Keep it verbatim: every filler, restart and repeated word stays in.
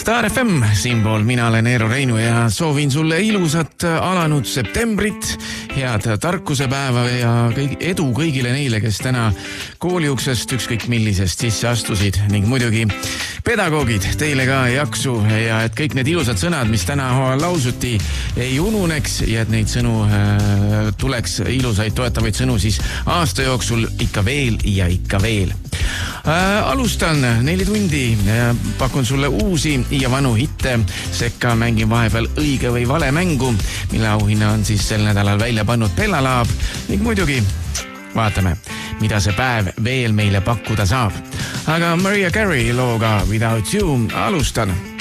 Star F M, siinpool mina olen Eero Reinu ja soovin sulle ilusat alanud septembrit, head tarkusepäeva ja edu kõigile neile, kes täna kooliuksest ükskõik millisest sisse astusid ning muidugi pedagoogid, teile ka jaksu ja et kõik need ilusad sõnad, mis täna lausuti, ei ununeks ja et neid sõnu äh, tuleks ilusaid toetavaid sõnu siis aasta jooksul ikka veel ja ikka veel. Äh, alustan neli tundi ja pakun sulle uusi ja vanu hitte, sekka mängin vahepeal õige või vale mängu, mille auhinna on siis sel nädalal välja pannud Bella Laab ning muidugi vaatame, mida see päev veel meile pakkuda saab. Aga Mariah Carey looga Without You alustan.